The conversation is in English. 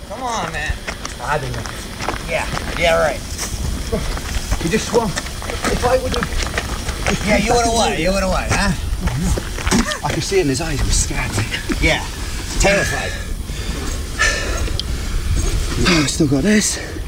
Come on, man. I don't know. Yeah, right. He just swung. If I would have... Yeah, you would've what? You would've what, huh? Oh, no. I could see it in his eyes. He was scared. Yeah. Terrified. Oh, I still got this.